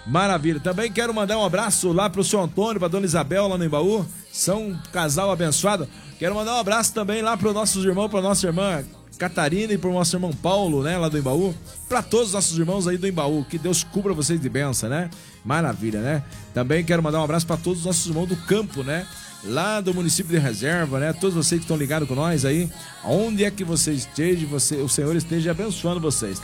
Maravilha. Também quero mandar um abraço lá pro seu Antônio, pra dona Isabel lá no Embaú. São um casal abençoado. Quero mandar um abraço também lá pros nossos irmãos, pra nossa irmã Catarina e pro nosso irmão Paulo, né, lá do Embaú. Pra todos os nossos irmãos aí do Embaú. Que Deus cubra vocês de bênção, né? Maravilha, né? Também quero mandar um abraço pra todos os nossos irmãos do campo, né? Lá do município de Reserva, né? Todos vocês que estão ligados com nós aí. Onde é que você esteja, o Senhor esteja abençoando vocês, tá?